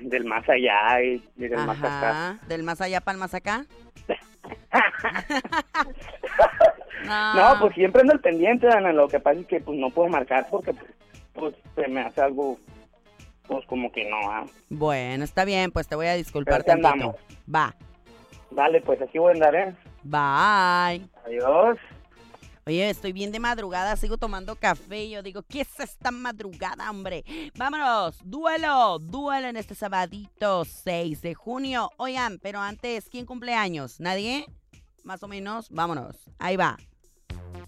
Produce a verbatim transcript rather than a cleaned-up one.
del más allá y, y del más acá. Ajá, del más allá para el más acá. No. No, pues siempre ando al pendiente, Ana. Lo que pasa es que pues no puedo marcar porque pues, pues se me hace algo, pues como que no. ¿Ah? Bueno, está bien, pues te voy a disculpar Pero aquí tantito. andamos. Va. Dale, pues aquí voy a andar, ¿eh? Bye. Adiós. Oye, estoy bien de madrugada, sigo tomando café y yo digo, ¿qué es esta madrugada, hombre? Vámonos, duelo, duelo en este sabadito seis de junio. Oigan, pero antes, ¿quién cumple años? ¿Nadie? Más o menos, vámonos, ahí va.